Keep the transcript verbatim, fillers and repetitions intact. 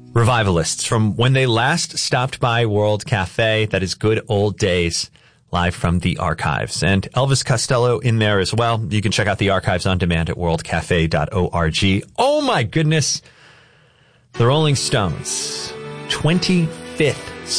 Revivalists from when they last stopped by World Cafe. That is Good Old Days, live from the archives. And Elvis Costello in there as well. You can check out the archives on demand at world cafe dot org. Oh my goodness. The Rolling Stones, twenty-fifth